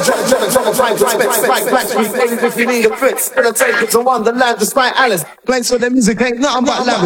trying to spit right back to you if you need a fix. Gonna take it to Wonderland despite Alice. Playing so the music ain't nothing but lavish.